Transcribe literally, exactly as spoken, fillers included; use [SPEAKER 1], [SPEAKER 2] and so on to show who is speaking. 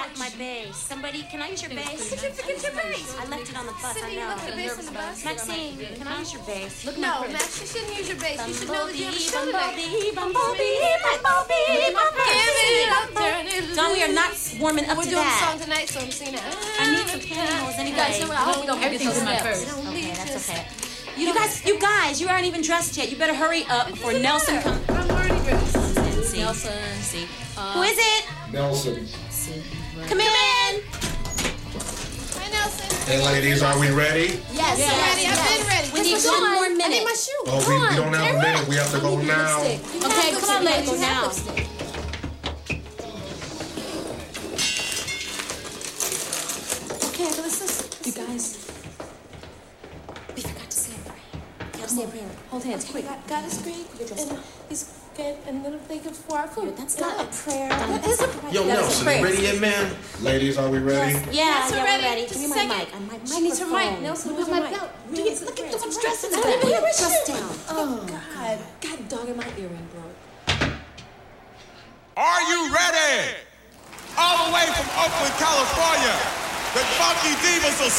[SPEAKER 1] left my bass. Somebody, can I use your bass?
[SPEAKER 2] Did you forget your bass?
[SPEAKER 1] I left it on the bus,
[SPEAKER 2] Sydney,
[SPEAKER 1] I
[SPEAKER 2] you
[SPEAKER 1] know.
[SPEAKER 2] left your bass on the bus?
[SPEAKER 1] Maxine, can I use your bass? Look
[SPEAKER 2] No, Max, you shouldn't use your bass. You should know that you have a show tonight.
[SPEAKER 1] Bumblebee, bumblebee, bumblebee,
[SPEAKER 2] Give it up, turn it loose.
[SPEAKER 1] Don, we are not warming up
[SPEAKER 2] We're
[SPEAKER 1] to
[SPEAKER 2] doing a
[SPEAKER 1] that.
[SPEAKER 2] song tonight, so I'm singing it.
[SPEAKER 1] I need some pantyhose anyway.
[SPEAKER 2] Guys, I hope we don't forget those
[SPEAKER 3] Everything's in my
[SPEAKER 2] steps.
[SPEAKER 3] purse.
[SPEAKER 1] Okay, that's okay. You guys, you guys, you aren't even dressed yet. You better hurry up before Nelson comes.
[SPEAKER 2] I'm already dressed.
[SPEAKER 1] See.
[SPEAKER 3] Nelson.
[SPEAKER 1] See. Who is it?
[SPEAKER 4] Nelson.
[SPEAKER 1] See. Come in.
[SPEAKER 2] Hi, Nelson.
[SPEAKER 4] Hey, ladies, are we ready?
[SPEAKER 2] Yes,
[SPEAKER 3] Yes,
[SPEAKER 2] I'm ready.
[SPEAKER 3] yes.
[SPEAKER 2] I've been ready.
[SPEAKER 1] We need
[SPEAKER 2] Just
[SPEAKER 1] one
[SPEAKER 2] on.
[SPEAKER 1] more
[SPEAKER 2] I need
[SPEAKER 1] minute.
[SPEAKER 2] my shoe.
[SPEAKER 4] Oh, we, we don't have a minute. We have to go now.
[SPEAKER 3] Okay, come on, ladies.
[SPEAKER 1] Go now.
[SPEAKER 2] Okay, but let's listen.
[SPEAKER 3] You guys,
[SPEAKER 1] We forgot to say a prayer.
[SPEAKER 3] let's say a prayer. Hold hands, quick.
[SPEAKER 2] God, God is great, and He's good, and then they give for our food.
[SPEAKER 1] That's not a prayer.
[SPEAKER 2] That is a prayer.
[SPEAKER 5] Yo,
[SPEAKER 2] That is a
[SPEAKER 5] Nelson,
[SPEAKER 2] prayer.
[SPEAKER 5] you ready yet, man?
[SPEAKER 4] Ladies, are we ready?
[SPEAKER 1] Yeah,
[SPEAKER 2] Yes, we're
[SPEAKER 1] yeah,
[SPEAKER 2] ready.
[SPEAKER 1] we're ready.
[SPEAKER 2] Just
[SPEAKER 1] Give me
[SPEAKER 2] a
[SPEAKER 1] my
[SPEAKER 2] second.
[SPEAKER 1] mic. I'm my
[SPEAKER 2] She needs her mic.
[SPEAKER 1] microphone.
[SPEAKER 2] Nelson,
[SPEAKER 1] Where's
[SPEAKER 2] where's
[SPEAKER 1] my
[SPEAKER 2] my
[SPEAKER 1] belt?
[SPEAKER 2] belt?
[SPEAKER 1] Look at look at what's dressed in the
[SPEAKER 2] I
[SPEAKER 1] back.
[SPEAKER 2] didn't hear my
[SPEAKER 1] Dress
[SPEAKER 2] shoe.
[SPEAKER 1] down.
[SPEAKER 2] Oh, God.
[SPEAKER 3] God dog in my earring, bro.
[SPEAKER 6] Are you ready? All the way from Oakland, California, the Funky Divas of